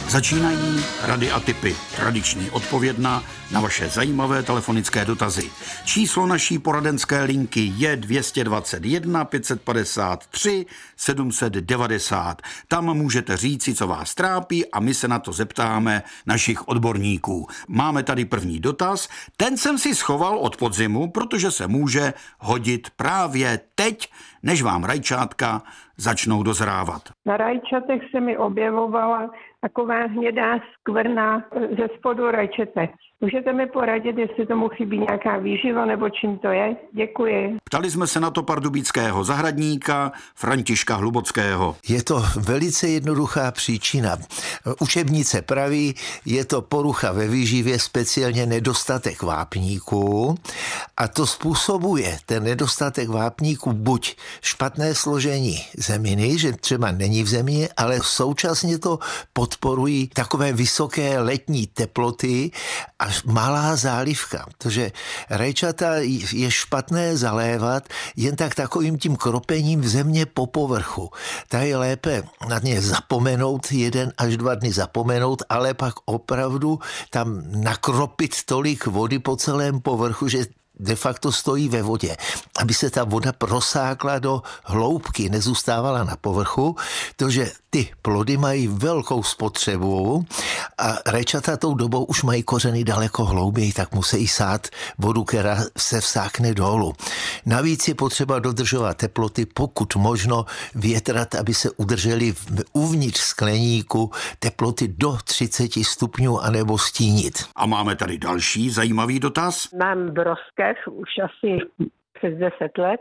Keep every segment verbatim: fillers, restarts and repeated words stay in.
Začínají rady a tipy, tradiční odpovědna na vaše zajímavé telefonické dotazy. Číslo naší poradenské linky je dvě stě dvacet jedna pět set padesát tři sedm set devadesát. Tam můžete říci, co vás trápí, a my se na to zeptáme našich odborníků. Máme tady první dotaz. Ten jsem si schoval od podzimu, protože se může hodit právě teď, než vám rajčátka začnou dozrávat. Na rajčatech se mi objevovala taková hnědá skvrna ze spodu rajčete. Můžete mi poradit, jestli tomu chybí nějaká výživa nebo čím to je? Děkuji. Ptali jsme se na to pardubického zahradníka Františka Hlubockého. Je to velice jednoduchá příčina. Učebnice praví, je to porucha ve výživě, speciálně nedostatek vápníků, a to způsobuje ten nedostatek vápníků buď špatné složení zeminy, že třeba není v zemi, ale současně to podporují takové vysoké letní teploty a malá zálivka, protože rajčata je špatné zalévat jen tak takovým tím kropením v země po povrchu. Tak je lépe na ně zapomenout, jeden až dva dny zapomenout, ale pak opravdu tam nakropit tolik vody po celém povrchu, že de facto stojí ve vodě, aby se ta voda prosákla do hloubky, nezůstávala na povrchu, protože ty plody mají velkou spotřebu a rajčata tou dobou už mají kořeny daleko hlouběji, tak musí sát vodu, která se vsákne dolů. Navíc je potřeba dodržovat teploty, pokud možno větrat, aby se udržely uvnitř skleníku teploty do třicet stupňů anebo stínit. A máme tady další zajímavý dotaz. Mám broskev už asi přes deset let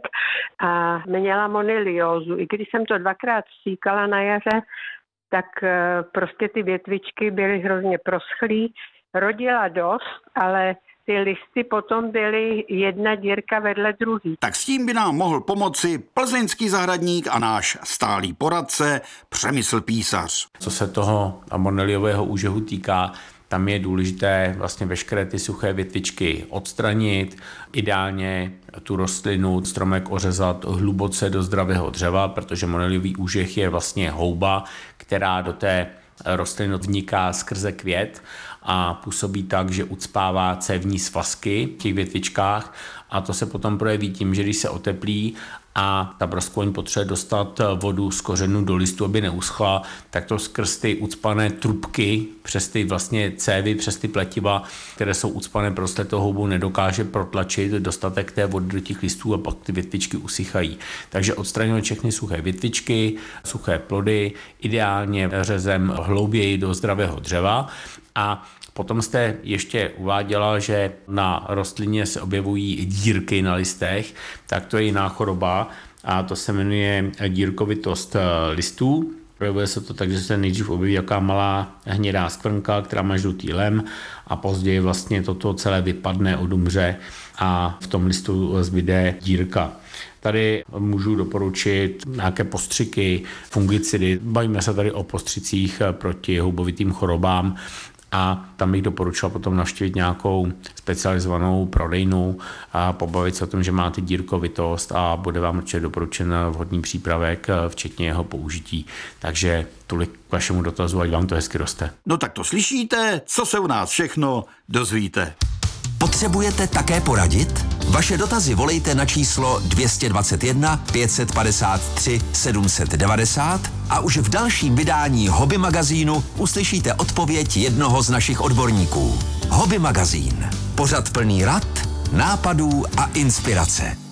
a měla moniliózu. I když jsem to dvakrát stříkala na jaře, tak prostě ty větvičky byly hrozně proschlý. Rodila dost, ale ty listy potom byly jedna dírka vedle druhý. Tak s tím by nám mohl pomoci plzeňský zahradník a náš stálý poradce Přemysl Písař. Co se toho moniliového úžehu týká, tam je důležité vlastně veškeré ty suché větvičky odstranit, ideálně tu rostlinu, stromek ořezat hluboce do zdravého dřeva, protože moniliový úžeh je vlastně houba, která do té rostliny vniká skrze květ a působí tak, že ucpává cévní svazky v těch větvičkách, a to se potom projeví tím, že když se oteplí a ta broskloň potřebuje dostat vodu z kořenů do listu, aby neuschla, tak to skrz ty ucpané trubky, přes ty vlastně cévy, přes ty pletiva, které jsou ucpané, prostě to houbu nedokáže protlačit dostatek té vody do těch listů a pak ty větvičky usychají. Takže odstraňujeme všechny suché větvičky, suché plody, ideálně řezem hlouběji do zdravého dřeva. A potom jste ještě uváděla, že na rostlině se objevují dírky na listech, tak to je jiná choroba a to se jmenuje dírkovitost listů. Projevuje se to tak, že se nejdřív objeví jaká malá hnědá skvrnka, která má žlutý lem, a později vlastně toto celé vypadne, odumře a v tom listu zbyde dírka. Tady můžu doporučit nějaké postřiky, fungicidy. Bavíme se tady o postřicích proti houbovitým chorobám, a tam bych doporučil potom navštívit nějakou specializovanou prodejnu a pobavit se o tom, že máte dírkovitost, a bude vám určitě doporučen vhodný přípravek, včetně jeho použití. Takže tolik k vašemu dotazu, ať vám to hezky roste. No tak to slyšíte, co se u nás všechno dozvíte. Potřebujete také poradit? Vaše dotazy volejte na číslo dvě stě dvacet jedna pět set padesát tři sedm set devadesát a už v dalším vydání Hobby magazínu uslyšíte odpověď jednoho z našich odborníků. Hobby magazín. Pořad plný rad, nápadů a inspirace.